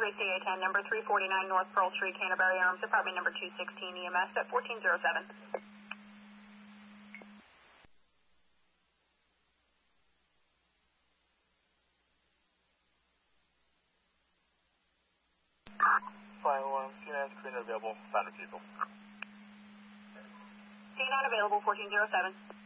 CA10, number 349 North Pearl Street, Canterbury Arms, apartment number 216 EMS at 1407. Fine, C9 screen available, found a vehicle. C9 available, 1407.